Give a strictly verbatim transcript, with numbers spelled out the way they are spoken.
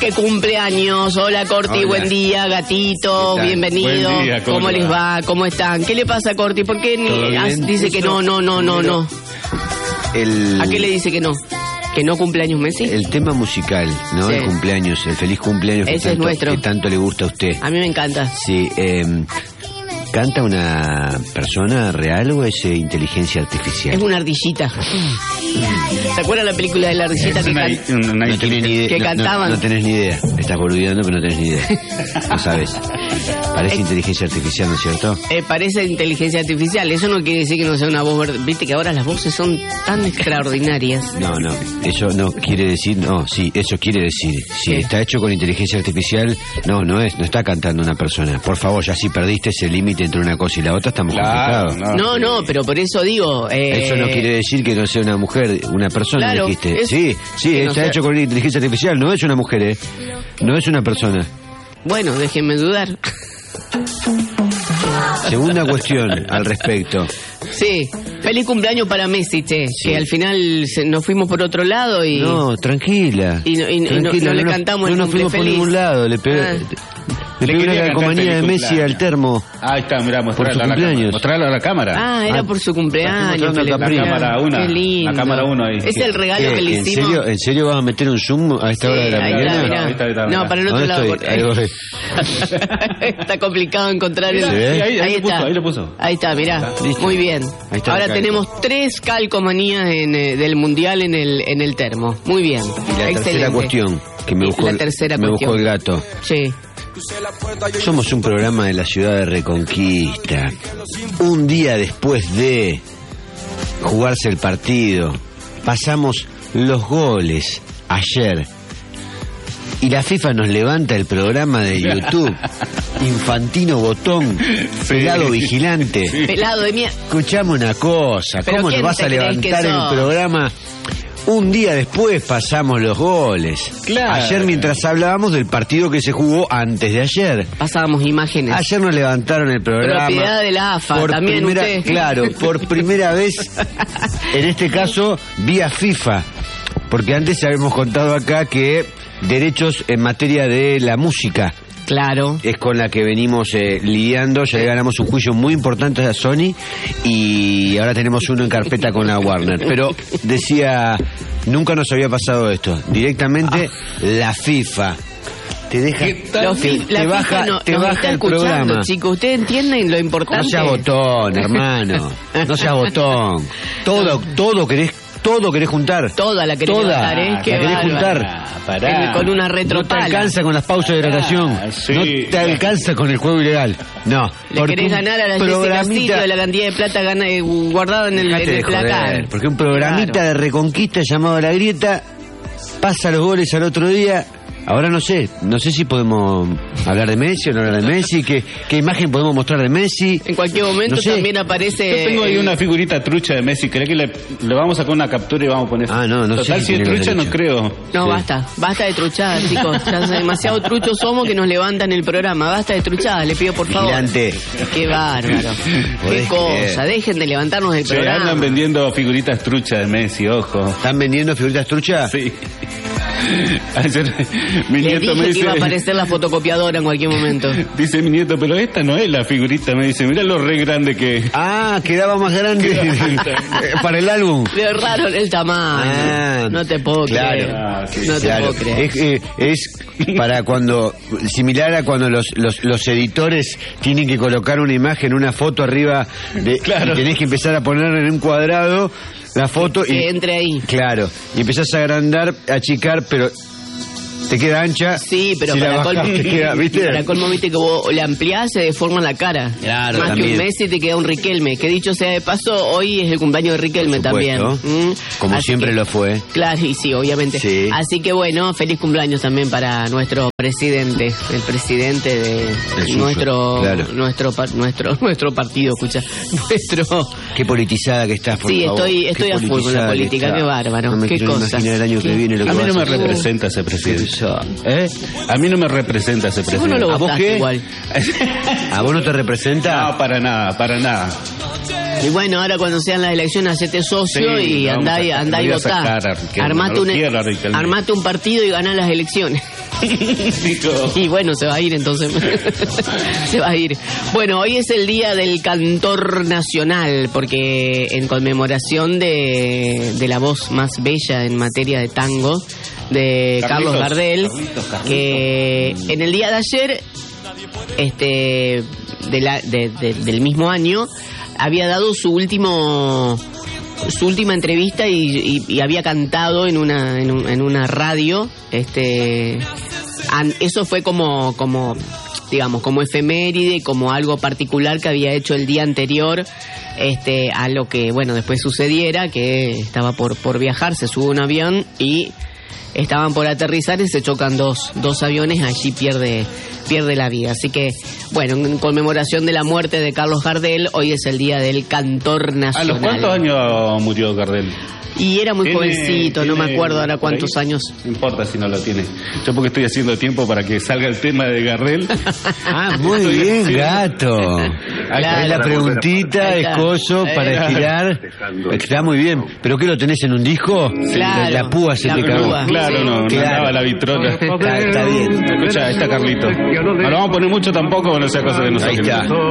que cumpleaños. Hola Corti, hola. Buen día, gatito, bienvenido. Buen día, ¿cómo, ¿Cómo les va? va? ¿Cómo están? ¿Qué le pasa, Corti? ¿Por qué ni, dice que no, no, no, no, no? El... ¿A qué le dice que no? ¿Que no cumpleaños Messi? El tema musical, ¿no? Sí. El cumpleaños, el feliz cumpleaños que, Ese tanto, es nuestro. que tanto le gusta a usted. A mí me encanta. Sí, eh, ¿canta una persona real o es eh, inteligencia artificial? Es una ardillita. ¿Se acuerdan la película de la ardillita es que, una, can... una, no tenés ni idea, que no, cantaban? No, no tenés ni idea. Estás boludeando, pero no tenés ni idea. No sabes. Parece eh, inteligencia artificial, ¿no es cierto? Eh, parece inteligencia artificial. Eso no quiere decir que no sea una voz verdad. Viste que ahora las voces son tan extraordinarias. No, no. Eso no quiere decir... No, sí, eso quiere decir. Si ¿Qué? Está hecho con inteligencia artificial, no, no es. No está cantando una persona. Por favor, ya si perdiste ese límite entre una cosa y la otra, estamos claro, complicados. No, no, no, pero por eso digo... Eh... Eso no quiere decir que no sea una mujer, una persona, claro, dijiste. Es... Sí, sí, está no sea... hecho con inteligencia artificial. No es una mujer, ¿eh? No es una persona. Bueno, déjenme dudar. Segunda cuestión al respecto. Sí, feliz cumpleaños para Messi, che, sí. Que al final se, nos fuimos por otro lado y... No, tranquila. Y, no, y, tranquila, y no, no, no le no, cantamos no, el no cumple fuimos feliz. por ningún lado, le pegué... Ah. Le pegué la calcomanía de Messi al termo. Ahí está, mirá, mostrarlo a la cámara. Mostrarlo a la cámara. Ah, era ah, por su cumpleaños. La cámara uno. Qué lindo. La cámara uno ahí. Es el regalo ¿Qué? que le ¿En hicimos. serio, ¿En serio vas a meter un zoom a esta sí, hora de la ahí mañana? Está, mirá. Ahí está, ahí está, no, para el otro lado. Ahí está complicado encontrar el... ¿Se ve? Ahí, ahí, ahí, ahí, está. Puso, ahí lo puso. Ahí está, mirá. Listo. Muy bien. Ahora tenemos tres calcomanías en, eh, del Mundial en el, en el termo. Muy bien. Y la excelente. tercera cuestión que me buscó, la tercera me cuestión. buscó el gato. Sí. Somos un programa de la ciudad de Reconquista. Un día después de jugarse el partido, pasamos los goles ayer. Y la FIFA nos levanta el programa de YouTube. Infantino Botón, sí. Pelado Vigilante. Sí. Pelado de mierda. Escuchame una cosa, ¿cómo nos vas a levantar el programa? Un día después pasamos los goles. Claro. Ayer mientras hablábamos del partido que se jugó antes de ayer. Pasábamos imágenes. Ayer nos levantaron el programa. Propiedad de la A F A, por también primera, usted. Claro, por primera vez, en este caso, vía FIFA. Porque antes habíamos contado acá que derechos en materia de la música. Claro. Es con la que venimos eh, lidiando. Ya le ganamos un juicio muy importante a Sony y ahora tenemos uno en carpeta con la Warner. Pero decía, nunca nos había pasado esto. Directamente ah. la FIFA te deja, te, fi te la baja, FIFA no, te nos baja está el programa. Chicos, ¿ustedes entienden lo importante? No seas botón, hermano. No seas botón. Todo, todo querés. Todo querés juntar. Toda la querés Toda, juntar, ¿eh? Qué la querés bárbaro. juntar. Pará. Con una retropala. No te alcanza con las pausas de hidratación. Ah, sí. No te alcanza con el juego ilegal. No. Le querés ganar a la Jessica Castillo de la cantidad de plata gana, eh, guardada en el, en el placar. Porque un programita claro. de Reconquista llamado La Grieta pasa los goles al otro día. Ahora no sé, no sé si podemos hablar de Messi o no hablar de Messi, qué, qué imagen podemos mostrar de Messi. En cualquier momento no sé. También aparece... Yo tengo ahí una figurita trucha de Messi, ¿cree que le, le vamos a sacar una captura y vamos a poner? Ah, no, no Total, sé. Si es trucha no creo. No, sí. basta, basta de truchadas, chicos. Ya demasiado truchos somos que nos levantan el programa. Basta de truchadas, le pido por favor. Vigilante. Qué bárbaro. Qué cosa, dejen de levantarnos del sí, programa. Andan vendiendo figuritas truchas de Messi, ojo. ¿Están vendiendo figuritas truchas? Sí. Ayer mi Le nieto dije me dice, que iba a aparecer la fotocopiadora en cualquier momento. Dice mi nieto, pero esta no es la figurita. Me dice, mira lo re grande que... Ah, quedaba más grande para el álbum. Le raro el tamaño. Ah, no te puedo claro. creer. Ah, sí, no claro. te puedo creer. Es, eh, es para cuando, similar a cuando los, los, los editores tienen que colocar una imagen, una foto arriba de, claro. y tenés que empezar a poner en un cuadrado la foto que y entre ahí. Claro, y empezás a agrandar, a achicar, pero te queda ancha. Sí, pero si para la colmo, te queda, ¿viste? Para colmo, viste que vos la ampliás, se deforma la cara. Claro, más también. que un Messi te queda un Riquelme. Que dicho sea de paso, hoy es el cumpleaños de Riquelme también. ¿Mm? Como Así siempre que, lo fue. Claro, y sí, obviamente. Sí. Así que bueno, feliz cumpleaños también para nuestro presidente, el presidente de el nuestro, claro. nuestro, nuestro, nuestro partido, escucha, nuestro. Qué politizada que estás, por sí, favor. estoy, estoy a full con la política, qué bárbaro, no me qué cosa. El año que viene lo que a mí no me hacer. representa ese presidente. ¿Eh? A mí no me representa ese presidente. ¿Vos no lo ¿A vos qué? igual? ¿A vos no te representa? No, para nada, para nada. Y bueno, ahora cuando sean las elecciones, hacete socio sí, y andá y, andá y votá. Armate, no un, armate un partido y ganá las elecciones. Y bueno, se va a ir entonces. Se va a ir. Bueno, hoy es el día del cantor nacional, porque en conmemoración de, de la voz más bella en materia de tango, de Carlitos, Carlos Gardel, Carlitos, Carlitos. Que en el día de ayer, este, de la, de, de, del mismo año, había dado su último su última entrevista y, y, y había cantado en una en, un, en una radio. Este, an, eso fue como como digamos como efeméride, como algo particular que había hecho el día anterior, este, a lo que bueno después sucediera, que estaba por por viajar, se sube un avión y estaban por aterrizar y se chocan dos dos aviones, allí pierde pierde la vida. Así que, bueno, en conmemoración de la muerte de Carlos Gardel, hoy es el día del cantor nacional. ¿A los cuántos años murió Gardel? Y era muy ¿Tiene, jovencito, tiene, no me acuerdo ahora cuántos años. No importa si no lo tiene. Yo porque estoy haciendo tiempo para que salga el tema de Gardel. Ah, muy bien, gato. Claro, la preguntita, escoso, para estirar. Está muy bien. ¿Pero qué, lo tenés en un disco? Claro, la, la púa se la te cagó. púa. Claro, no, claro. no daba la vitrola. Está, está bien. Escucha, ahí está Carlito. No lo vamos a poner mucho tampoco, no sea cosa que no Ahí está.